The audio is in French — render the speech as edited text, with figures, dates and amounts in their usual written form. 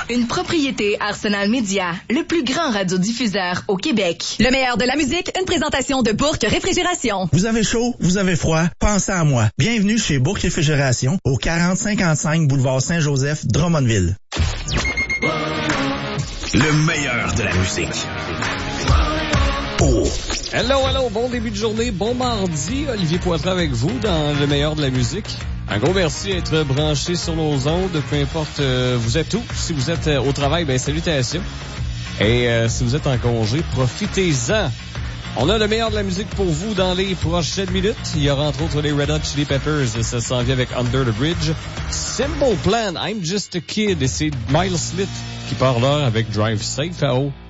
Une propriété Arsenal Média, le plus grand radiodiffuseur au Québec. Le meilleur de la musique, une présentation de Bourque Réfrigération. Vous avez chaud, vous avez froid, pensez à moi. Bienvenue chez Bourque Réfrigération, au 4055 boulevard Saint-Joseph, Drummondville. Le meilleur de la musique. Oh. Hello, bon début de journée, bon mardi. Olivier Poitras avec vous dans le meilleur de la musique. Un gros merci d'être branché sur nos ondes, peu importe vous êtes où. Si vous êtes au travail, ben salutations. Et si vous êtes en congé, profitez-en. On a le meilleur de la musique pour vous dans les prochaines minutes. Il y aura entre autres les Red Hot Chili Peppers, ça s'en vient avec Under the Bridge. Simple Plan, I'm Just a Kid, et c'est Miles Smith qui part là avec Drive Safe à haut.